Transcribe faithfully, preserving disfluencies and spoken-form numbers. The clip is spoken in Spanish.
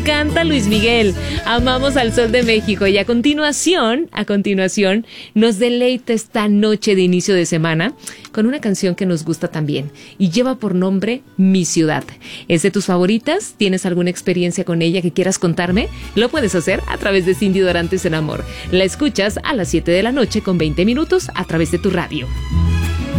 encanta Luis Miguel. Amamos al Sol de México. Y a continuación, a continuación, nos deleita esta noche de inicio de semana con una canción que nos gusta también y lleva por nombre Mi Ciudad. ¿Es de tus favoritas? ¿Tienes alguna experiencia con ella que quieras contarme? Lo puedes hacer a través de Cindy Dorantes en Amor. La escuchas a las siete de la noche con veinte minutos a través de tu radio.